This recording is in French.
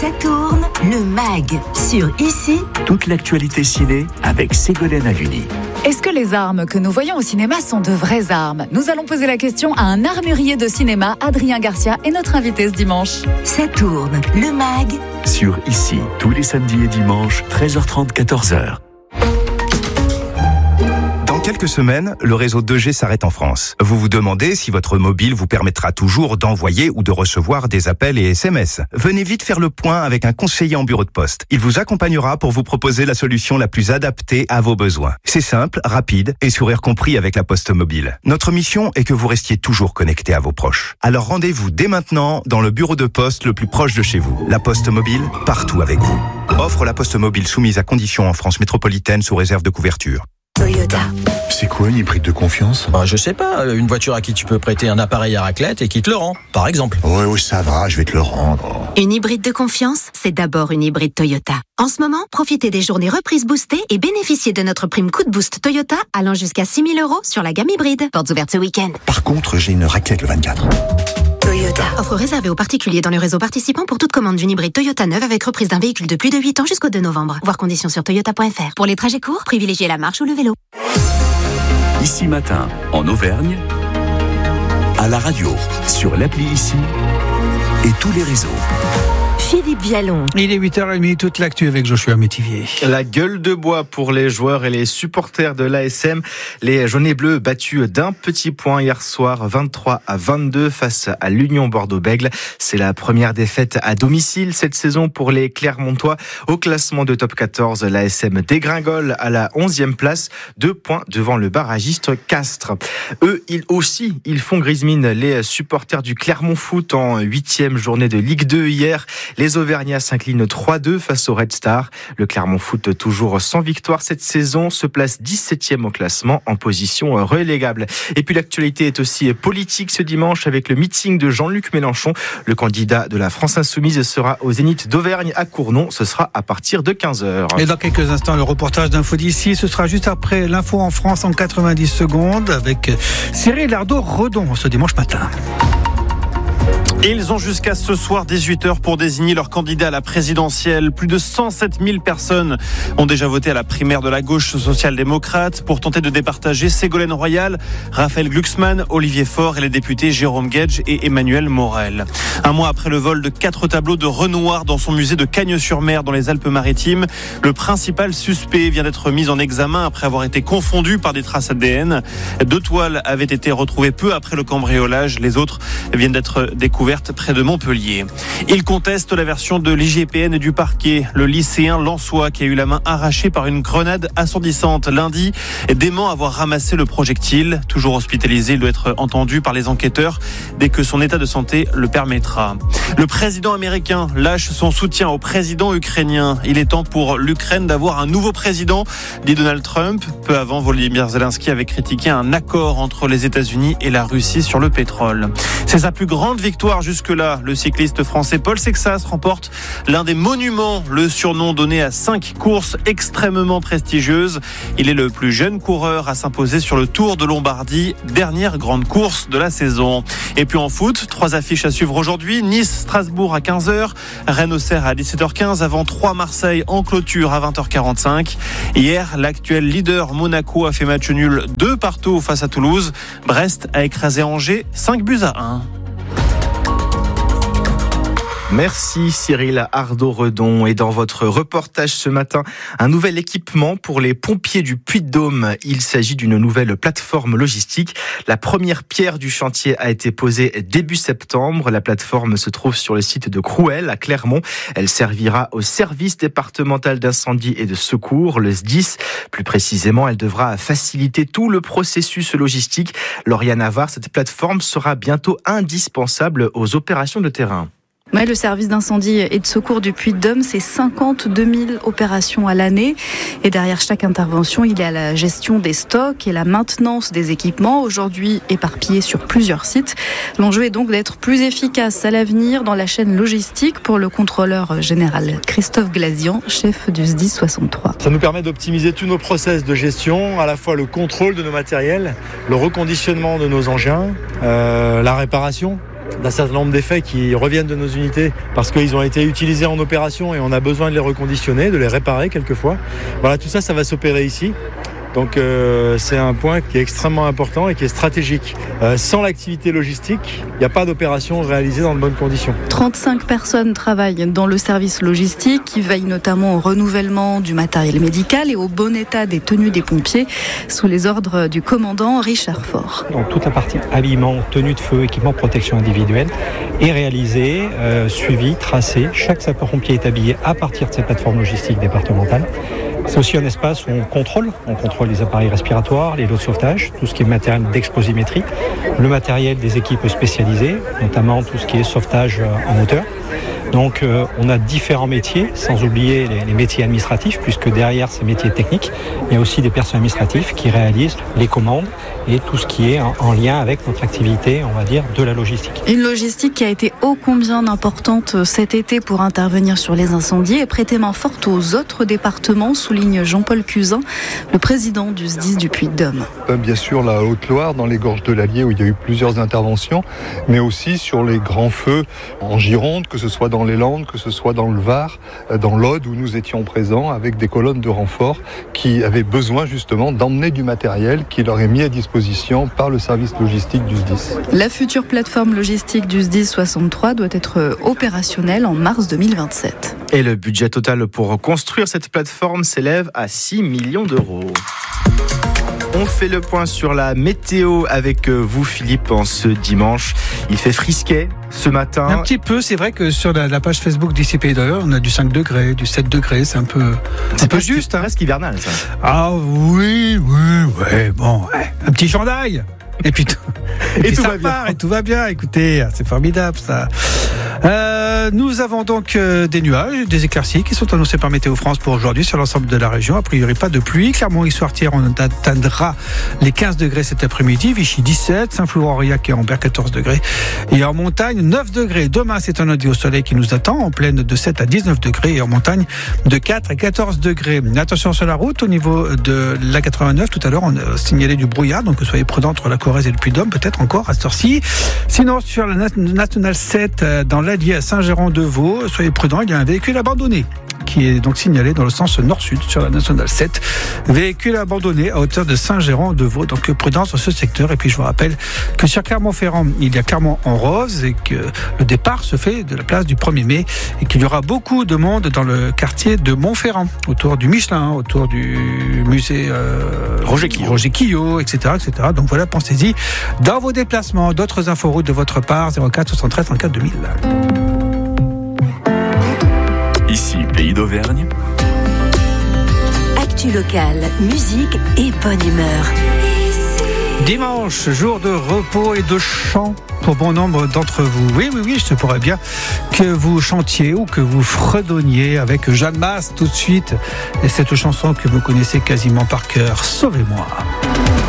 Ça tourne, le MAG. Sur Ici, toute l'actualité ciné avec Ségolène Haluni. Est-ce que les armes que nous voyons au cinéma sont de vraies armes ? Nous allons poser la question à un armurier de cinéma, Adrien Garcia, est notre invité ce dimanche. Ça tourne, le MAG. Sur Ici, tous les samedis et dimanches, 13h30, 14h. Dans quelques semaines, le réseau 2G s'arrête en France. Vous vous demandez si votre mobile vous permettra toujours d'envoyer ou de recevoir des appels et SMS. Venez vite faire le point avec un conseiller en bureau de poste. Il vous accompagnera pour vous proposer la solution la plus adaptée à vos besoins. C'est simple, rapide et sourire compris avec la Poste Mobile. Notre mission est que vous restiez toujours connecté à vos proches. Alors rendez-vous dès maintenant dans le bureau de poste le plus proche de chez vous. La Poste Mobile, partout avec vous. Offre la Poste Mobile soumise à conditions en France métropolitaine sous réserve de couverture. Toyota. C'est quoi une hybride de confiance ? Je sais pas, une voiture à qui tu peux prêter un appareil à raclette et qui te le rend, par exemple. Oui, ça va, je vais te le rendre. Une hybride de confiance, c'est d'abord une hybride Toyota. En ce moment, profitez des journées reprises boostées et bénéficiez de notre prime coup de boost Toyota allant jusqu'à 6 000 € sur la gamme hybride. Portes ouvertes ce week-end. Par contre, j'ai une raclette le 24. Toyota. Offre réservée aux particuliers dans le réseau participant pour toute commande d'une hybride Toyota neuve avec reprise d'un véhicule de plus de 8 ans jusqu'au 2 novembre. Voir conditions sur toyota.fr. Pour les trajets courts, privilégiez la marche ou le vélo. Ici Matin, en Auvergne, à la radio, sur l'appli Ici et tous les réseaux. Philippe Vialon. Il est 8h30, toute l'actu avec Joshua Métivier. La gueule de bois pour les joueurs et les supporters de l'ASM. Les jaunes et bleus battus d'un petit point hier soir, 23-22 face à l'Union Bordeaux-Bègles. C'est la première défaite à domicile cette saison pour les Clermontois. Au classement de top 14, l'ASM dégringole à la 11e place, 2 points devant le barragiste Castres. Eux, ils font grise mine, les supporters du Clermont Foot en 8e journée de Ligue 2 hier. Les Auvergnats s'inclinent 3-2 face au Red Star. Le Clermont Foot, toujours sans victoire cette saison, se place 17e au classement en position relégable. Et puis l'actualité est aussi politique ce dimanche avec le meeting de Jean-Luc Mélenchon. Le candidat de la France Insoumise sera au Zénith d'Auvergne à Cournon. Ce sera à partir de 15h. Et dans quelques instants, le reportage d'Info d'ici. Ce sera juste après l'info en France en 90 secondes avec Cyril Ardo-Redon ce dimanche matin. Et ils ont jusqu'à ce soir 18h pour désigner leur candidat à la présidentielle. Plus de 107 000 personnes ont déjà voté à la primaire de la gauche social-démocrate pour tenter de départager Ségolène Royal, Raphaël Glucksmann, Olivier Faure et les députés Jérôme Guedj et Emmanuel Morel. Un mois après le vol de 4 tableaux de Renoir dans son musée de Cagnes-sur-Mer dans les Alpes-Maritimes, le principal suspect vient d'être mis en examen après avoir été confondu par des traces ADN. 2 toiles avaient été retrouvées peu après le cambriolage. Les autres viennent d'être découvertes près de Montpellier. Il conteste la version de l'IGPN et du parquet. Le lycéen lensois qui a eu la main arrachée par une grenade assourdissante lundi dément avoir ramassé le projectile. Toujours hospitalisé, il doit être entendu par les enquêteurs dès que son état de santé le permettra. Le président américain lâche son soutien au président ukrainien. Il est temps pour l'Ukraine d'avoir un nouveau président, dit Donald Trump. Peu avant, Volodymyr Zelensky avait critiqué un accord entre les États-Unis et la Russie sur le pétrole. C'est sa plus grande victoire jusque-là. Le cycliste français Paul Sexas remporte l'un des monuments, le surnom donné à 5 courses extrêmement prestigieuses. Il est le plus jeune coureur à s'imposer sur le Tour de Lombardie, dernière grande course de la saison. Et puis en foot, 3 affiches à suivre aujourd'hui. Nice-Strasbourg à 15h, Rennes-Auxerre à 17h15, avant 3 Marseille en clôture à 20h45. Hier, l'actuel leader Monaco a fait match nul 2-2 face à Toulouse. Brest a écrasé Angers 5-1. Merci Cyril Ardo-Redon. Et dans votre reportage ce matin, un nouvel équipement pour les pompiers du Puy-de-Dôme. Il s'agit d'une nouvelle plateforme logistique. La première pierre du chantier a été posée début septembre. La plateforme se trouve sur le site de Crouel à Clermont. Elle servira au service départemental d'incendie et de secours, le SDIS. Plus précisément, elle devra faciliter tout le processus logistique. Lauriane Navarre, cette plateforme sera bientôt indispensable aux opérations de terrain. Ouais, le service d'incendie et de secours du Puy-de-Dôme, c'est 52 000 opérations à l'année. Et derrière chaque intervention, il y a la gestion des stocks et la maintenance des équipements, aujourd'hui éparpillés sur plusieurs sites. L'enjeu est donc d'être plus efficace à l'avenir dans la chaîne logistique pour le contrôleur général Christophe Glazian, chef du SDIS 63. Ça nous permet d'optimiser tous nos process de gestion, à la fois le contrôle de nos matériels, le reconditionnement de nos engins, la réparation. d'un certain nombre d'effets qui reviennent de nos unités parce qu'ils ont été utilisés en opération et on a besoin de les reconditionner, de les réparer quelquefois. Voilà, tout ça, ça va s'opérer ici. Donc c'est un point qui est extrêmement important et qui est stratégique. Sans l'activité logistique, il n'y a pas d'opération réalisée dans de bonnes conditions. 35 personnes travaillent dans le service logistique qui veillent notamment au renouvellement du matériel médical et au bon état des tenues des pompiers sous les ordres du commandant Richard Faure. Donc toute la partie habillement, tenue de feu, équipement de protection individuelle est réalisée, suivie, tracée. Chaque sapeur-pompier est habillé à partir de ces plateformes logistiques départementales. C'est aussi un espace où on contrôle les appareils respiratoires, les lots de sauvetage, tout ce qui est matériel d'explosimétrie, le matériel des équipes spécialisées, notamment tout ce qui est sauvetage en hauteur. Donc on a différents métiers, sans oublier les métiers administratifs, puisque derrière ces métiers techniques, il y a aussi des personnes administratives qui réalisent les commandes et tout ce qui est en lien avec notre activité, on va dire, de la logistique. Une logistique qui a été ô combien importante cet été pour intervenir sur les incendies et prêter main forte aux autres départements, souligne Jean-Paul Cusin, le président du SDIS du Puy-de-Dôme. Bien sûr la Haute-Loire, dans les gorges de l'Allier où il y a eu plusieurs interventions, mais aussi sur les grands feux en Gironde, que ce soit dans les Landes, que ce soit dans le Var, dans l'Aude où nous étions présents avec des colonnes de renfort qui avaient besoin justement d'emmener du matériel qui leur est mis à disposition par le service logistique du SDIS. La future plateforme logistique du SDIS 63 doit être opérationnelle en mars 2027. Et le budget total pour construire cette plateforme s'élève à 6 millions d'euros. On fait le point sur la météo avec vous, Philippe, en ce dimanche. Il fait frisquet ce matin. Un petit peu, c'est vrai que sur la page Facebook d'ici Pays d'Auvergne, on a du 5 degrés, du 7 degrés, c'est un peu juste. C'est presque hivernal, ça. Ah oui, bon, un petit chandail. Et puis, tout ça va bien. part, et tout va bien. Écoutez, c'est formidable ça. Nous avons donc des nuages, des éclaircies qui sont annoncés par Météo France pour aujourd'hui sur l'ensemble de la région. A priori, pas de pluie. Clermont-Issoire-Thiers, on atteindra les 15 degrés cet après-midi. Vichy 17, Saint-Flour-Aurillac et Ambert 14 degrés. Et en montagne, 9 degrés. Demain, c'est un lundi au soleil qui nous attend. En plaine de 7 à 19 degrés et en montagne de 4 à 14 degrés. Attention sur la route, au niveau de la 89, tout à l'heure, on a signalé du brouillard, donc soyez prudents entre la Corrèze et le Puy-de-Dôme, peut-être encore à cette heure-ci. Sinon, sur la nationale 7, dans l'Allier à Saint-Géran-de-Vaux, soyez prudents, il y a un véhicule abandonné qui est donc signalé dans le sens nord-sud sur la nationale 7. Véhicule abandonné à hauteur de Saint-Géran-de-Vaux. Donc prudence sur ce secteur. Et puis je vous rappelle que sur Clermont-Ferrand, il y a Clermont-en-Rose et que le départ se fait de la place du 1er mai et qu'il y aura beaucoup de monde dans le quartier de Montferrand, autour du Michelin, autour du musée Roger Quillot, etc., etc. Donc voilà, pensez-y dans vos déplacements. D'autres inforoutes de votre part, 04 73 34 2000. Ici, Pays d'Auvergne. Actu locale, musique et bonne humeur. Dimanche, jour de repos et de chant pour bon nombre d'entre vous. Oui, il se pourrait bien que vous chantiez ou que vous fredonniez avec Jeanne Masse tout de suite. Et cette chanson que vous connaissez quasiment par cœur, Sauvez-moi.